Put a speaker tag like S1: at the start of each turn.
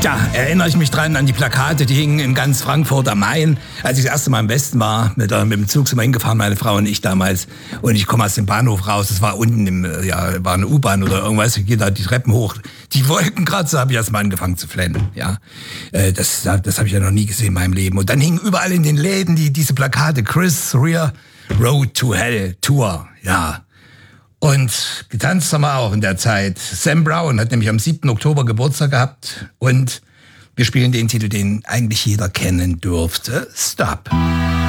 S1: Tja, erinnere ich mich dran an die Plakate, die hingen in ganz Frankfurt am Main. Als ich das erste Mal im Westen war, mit dem Zug sind wir hingefahren, meine Frau und ich damals. Und ich komme aus dem Bahnhof raus, das war unten war eine U-Bahn oder irgendwas, ich gehe da die Treppen hoch. Die Wolkenkratzer, habe ich erst mal angefangen zu flennen, ja. Das habe ich ja noch nie gesehen in meinem Leben. Und dann hingen überall in den Läden diese Plakate, Chris Rea, Road to Hell Tour, ja. Und getanzt haben wir auch in der Zeit. Sam Brown hat nämlich am 7. Oktober Geburtstag gehabt und wir spielen den Titel, den eigentlich jeder kennen dürfte. Stop.